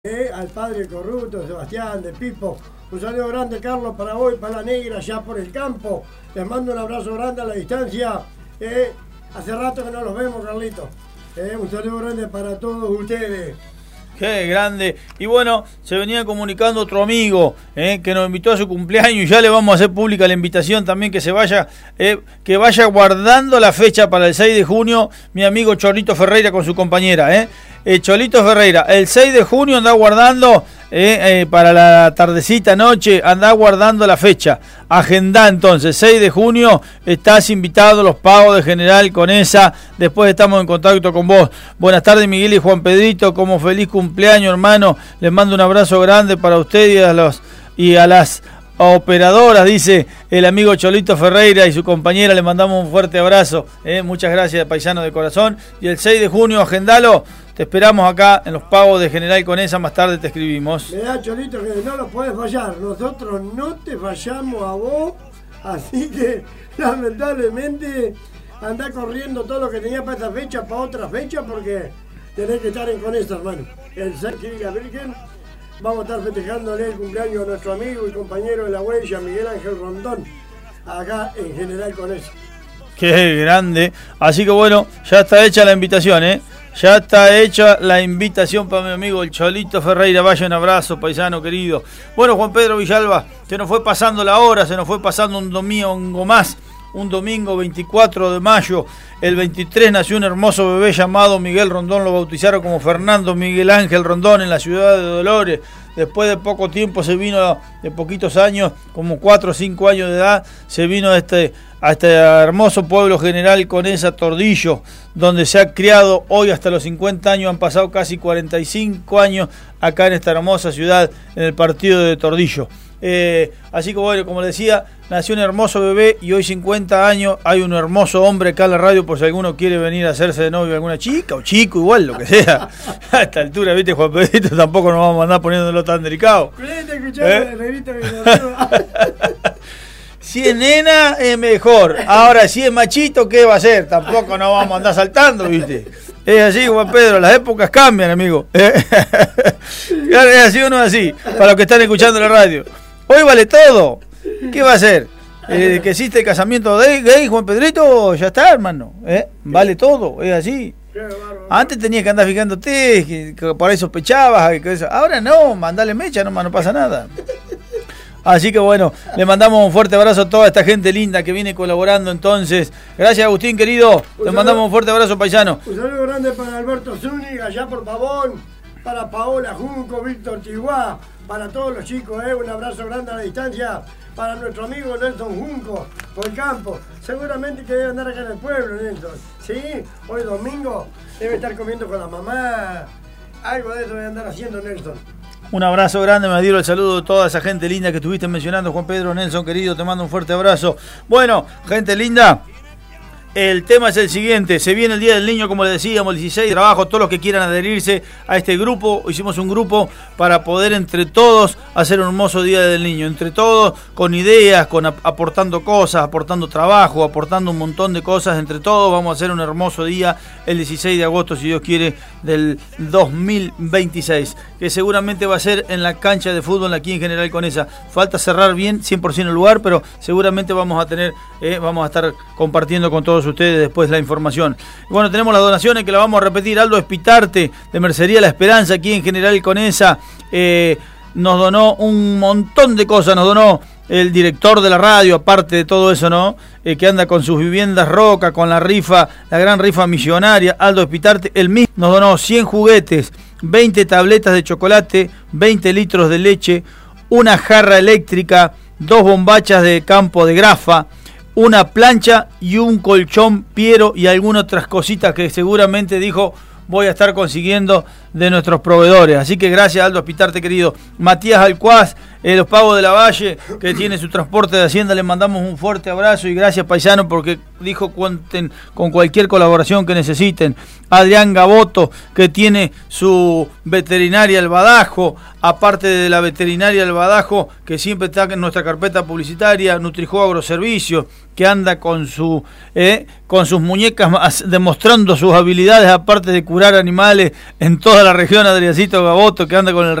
Al padre corrupto, Sebastián, de Pipo. Un saludo grande, Carlos, para hoy, para la negra, allá por el campo. Les mando un abrazo grande a la distancia. Hace rato que no los vemos, Carlito. Un saludo grande para todos ustedes. Qué grande. Y bueno, se venía comunicando otro amigo que nos invitó a su cumpleaños y ya le vamos a hacer pública la invitación también, que vaya guardando la fecha para el 6 de junio, mi amigo Cholito Ferreira con su compañera. Cholito Ferreira, el 6 de junio anda guardando, para la tardecita, noche, anda guardando la fecha. Agenda entonces, 6 de junio, estás invitado a los pagos de General Conesa. Después estamos en contacto con vos. Buenas tardes, Miguel y Juan Pedrito, como feliz cumpleaños, hermano. Les mando un abrazo grande para ustedes y a las operadoras, dice el amigo Cholito Ferreira y su compañera. Le mandamos un fuerte abrazo. Muchas gracias, paisano de corazón. Y el 6 de junio, agendalo. Te esperamos acá en los pagos de General Conesa. Más tarde te escribimos. Mirá, Cholito, que no lo puedes fallar. Nosotros no te fallamos a vos. Así que, lamentablemente, andá corriendo todo lo que tenía para esta fecha, para otra fecha, porque tenés que estar en Conesa, hermano. El 6 de la Virgen. Vamos a estar festejándole el cumpleaños a nuestro amigo y compañero de la huella, Miguel Ángel Rondón, acá en General Conesa. Qué grande. Así que bueno, ya está hecha la invitación, Ya está hecha la invitación para mi amigo el Cholito Ferreira. Vaya, un abrazo, paisano querido. Bueno, Juan Pedro Villalba, se nos fue pasando la hora, se nos fue pasando un domingo más. Un domingo 24 de mayo, el 23 nació un hermoso bebé llamado Miguel Rondón. Lo bautizaron como Fernando Miguel Ángel Rondón en la ciudad de Dolores. Después de poco tiempo se vino, de poquitos años, como 4 o 5 años de edad, se vino a este hermoso pueblo General Conesa, Tordillo, donde se ha criado hoy hasta los 50 años. Han pasado casi 45 años acá en esta hermosa ciudad, en el partido de Tordillo. Así que bueno, como decía, nació un hermoso bebé y hoy 50 años. Hay un hermoso hombre acá en la radio, por si alguno quiere venir a hacerse de novio de alguna chica o chico, igual, lo que sea. A esta altura, viste, Juan Pedrito, tampoco nos vamos a andar poniéndolo tan delicado. Si es nena, es mejor. Ahora, si es machito, ¿qué va a hacer? Tampoco nos vamos a andar saltando, viste. Es así, Juan Pedro, las épocas cambian, amigo. Es así o no es así, para los que están escuchando la radio. Hoy vale todo. ¿Qué va a hacer? Que existe el casamiento gay, Juan Pedrito, ya está, hermano. Vale todo, es así. Antes tenías que andar fijándote, que por ahí sospechabas. Ahora no, mandale mecha, no pasa nada. Así que bueno, le mandamos un fuerte abrazo a toda esta gente linda que viene colaborando entonces. Gracias, Agustín, querido. Te mandamos un fuerte abrazo, paisano. Un saludo grande para Alberto Zúñiga, allá por Pavón, para Paola Junco, Víctor Tiguá, para todos los chicos, un abrazo grande a la distancia, para nuestro amigo Nelson Junco, por el campo. Seguramente que debe andar acá en el pueblo, Nelson. Sí, hoy domingo debe estar comiendo con la mamá. Algo de eso debe andar haciendo Nelson. Un abrazo grande, me adhiero el saludo de toda esa gente linda que estuviste mencionando, Juan Pedro. Nelson, querido, te mando un fuerte abrazo. Bueno, gente linda, el tema es el siguiente. Se viene el Día del Niño, como les decíamos, el 16 de trabajo. Todos los que quieran adherirse a este grupo, hicimos un grupo para poder entre todos hacer un hermoso Día del Niño. Entre todos, con ideas, aportando cosas, aportando trabajo, aportando un montón de cosas. Entre todos vamos a hacer un hermoso día el 16 de agosto, si Dios quiere, del 2026. Que seguramente va a ser en la cancha de fútbol aquí en General Conesa. Falta cerrar bien 100% el lugar, pero seguramente vamos a estar compartiendo con todos ustedes después la información. Bueno, tenemos las donaciones que la vamos a repetir. Aldo Espitarte, de Mercería La Esperanza, aquí en General Conesa, nos donó un montón de cosas. Nos donó el director de la radio, aparte de todo eso, ¿no? Que anda con sus viviendas Roca, con la rifa, la gran rifa millonaria. Aldo Espitarte, él mismo nos donó 100 juguetes, 20 tabletas de chocolate, 20 litros de leche, una jarra eléctrica, 2 bombachas de campo de grafa, una plancha y un colchón Piero y algunas otras cositas que seguramente dijo voy a estar consiguiendo de nuestros proveedores. Así que gracias, Aldo Espitarte, querido. Matías Alcuaz, Los Pagos de la Valle, que tiene su transporte de Hacienda, le mandamos un fuerte abrazo y gracias, paisano, porque dijo cuenten con cualquier colaboración que necesiten. Adrián Gaboto, que tiene su veterinaria El Badajo, aparte de la veterinaria El Badajo, que siempre está en nuestra carpeta publicitaria, Nutrijo Agroservicio, que anda con sus muñecas demostrando sus habilidades, aparte de curar animales en toda toda la región, Adriancito Gaboto, que anda con el